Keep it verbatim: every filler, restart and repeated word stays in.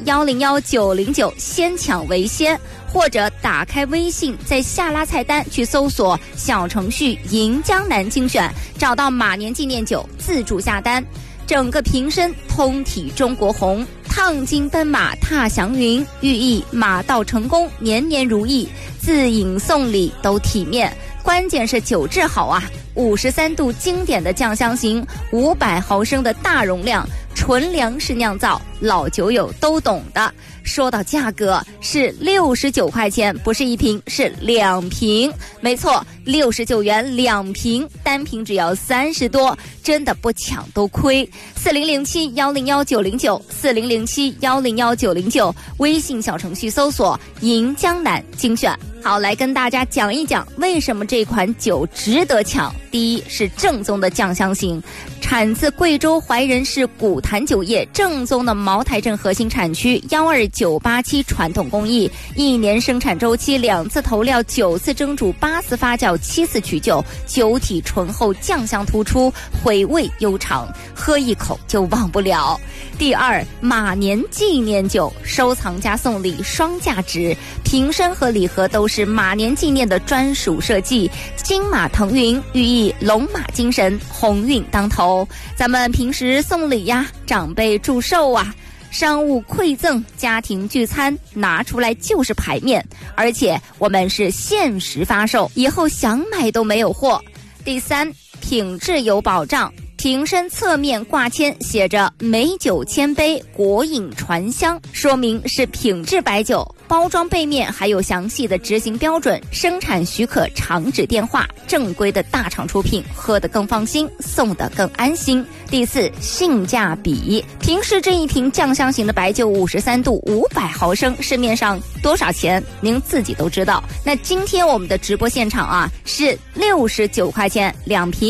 幺零幺九零九，先抢为先。或者打开微信，在下拉菜单去搜索小程序银江南精选，找到马年纪念酒自助下单。整个瓶身通体中国红，烫金奔马踏祥云，寓意马到成功，年年如意，自饮送礼都体面。关键是酒质好啊，五十三度经典的酱香型，五百毫升的大容量，纯粮食酿造，老酒友都懂的。说到价格是六十九块钱，不是一瓶，是两瓶。没错，六十九元两瓶，单瓶只要三十多，真的不抢都亏。四零零七幺零幺九零九，四零零七幺零幺九零九，微信小程序搜索银江南精选。好，来跟大家讲一讲为什么这款酒值得抢。第一是正宗的酱香型，产自贵州怀仁市古坛酒业正宗的茅台镇核心产区幺二九八七传统工艺，一年生产周期，两次投料，九次蒸煮，八次发酵，七次取酒，酒体醇厚，酱香突出，回味悠长，喝一口就忘不了。第二，马年纪念酒，收藏加送礼双价值，瓶身和礼盒都是马年纪念的专属设计，金马腾云，寓意龙马精神，鸿运当头。咱们平时送礼呀，长辈祝寿啊，商务馈赠，家庭聚餐，拿出来就是牌面，而且我们是限时发售，以后想买都没有货。第三，品质有保障，瓶身侧面挂签写着美酒千杯，国饮传香，说明是品质白酒。包装背面还有详细的执行标准、生产许可、厂址电话，正规的大厂出品，喝得更放心，送得更安心。第四，性价比，平时这一瓶酱香型的白酒五十三度五百毫升，市面上多少钱您自己都知道。那今天我们的直播现场啊是六十九块钱两瓶。